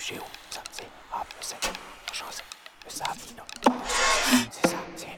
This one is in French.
bouger où? Ça, c'est hop, le 7, chance, le sable, c'est ça, c'est